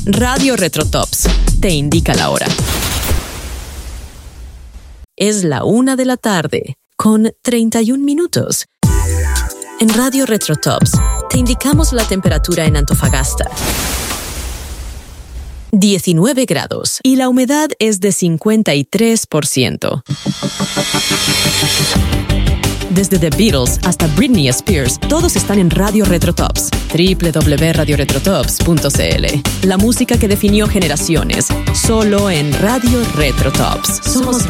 Radio Retrotops te indica la hora. Es la 1:00 con 31 minutos. En Radio Retrotops te indicamos la temperatura en Antofagasta. 19 grados y la humedad es de 53%. Desde The Beatles hasta Britney Spears, todos están en Radio Retrotops. www.radioretrotops.cl. La música que definió generaciones, solo en Radio Retrotops. Somos